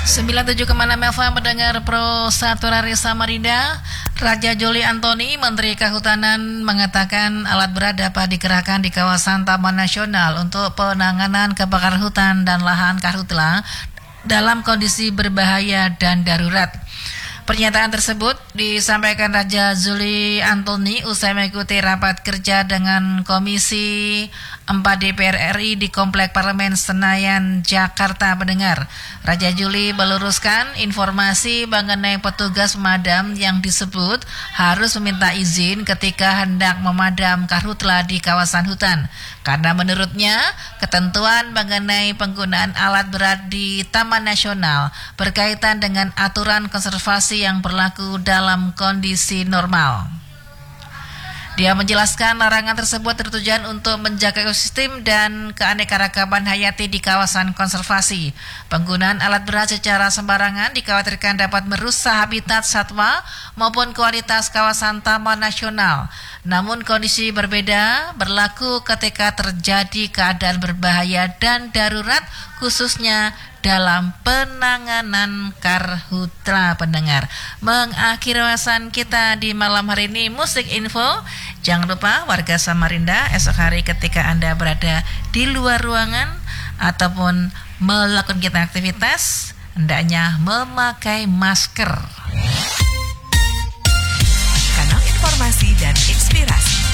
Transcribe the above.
97,6 FM mendengar Pro 1 Radio Samarinda. Raja Juli Antoni, Menteri Kehutanan, mengatakan alat berat dapat dikerahkan di kawasan Taman Nasional untuk penanganan kebakaran hutan dan lahan karhutla dalam kondisi berbahaya dan darurat. Pernyataan tersebut disampaikan Raja Juli Antoni usai mengikuti rapat kerja dengan Komisi 4 DPR RI di Komplek Parlemen Senayan, Jakarta pendengar. Raja Juli meluruskan informasi mengenai petugas pemadam yang disebut harus meminta izin ketika hendak memadam karhutla di kawasan hutan. Karena menurutnya, ketentuan mengenai penggunaan alat berat di Taman Nasional berkaitan dengan aturan konservasi yang berlaku dalam kondisi normal. Dia menjelaskan larangan tersebut bertujuan untuk menjaga ekosistem dan keanekaragaman hayati di kawasan konservasi. Penggunaan alat berat secara sembarangan dikhawatirkan dapat merusak habitat satwa maupun kualitas kawasan Taman Nasional. Namun kondisi berbeda berlaku ketika terjadi keadaan berbahaya dan darurat, khususnya dalam penanganan karhutla pendengar. Mengakhiri wawasan kita di malam hari ini, musik info. Jangan lupa warga Samarinda, esok hari ketika Anda berada di luar ruangan ataupun melakukan kegiatan aktivitas, hendaknya memakai masker. Kanal informasi dan inspirasi